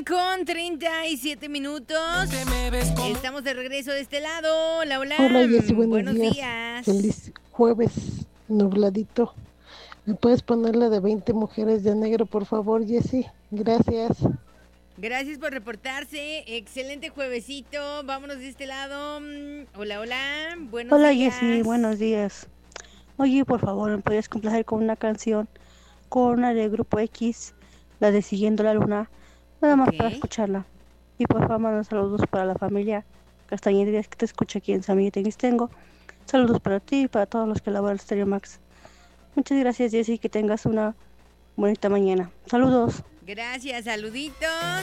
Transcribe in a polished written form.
1:37. Estamos de regreso de este lado. Hola, hola. Hola, Jessy, buenos días. Feliz jueves nubladito. ¿Me puedes poner la de 20 mujeres de negro, por favor, Jessy? Gracias. Gracias por reportarse. Excelente juevesito. Vámonos de este lado. Hola, hola. Buenos Hola días. Jessy, buenos días. Oye, por favor, ¿me podrías complacer con una canción? Con una de Grupo X, la de Siguiendo la Luna, nada más para escucharla. Y por favor, manda saludos para la familia Castañerías que te escucha aquí en San Miguel Tengo. Saludos para ti y para todos los que laboran Stereo Max. Muchas gracias, Jessy, que tengas una bonita mañana. Saludos. Gracias, saluditos.